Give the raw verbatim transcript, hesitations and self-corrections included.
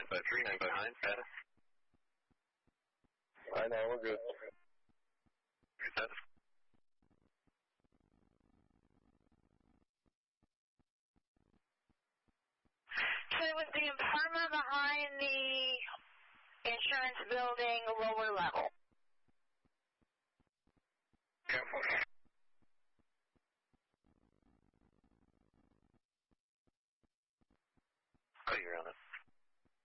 nine five three, nine five nine, status. I know, we're good. Good status. So was the apartment behind the insurance building lower level? Yeah,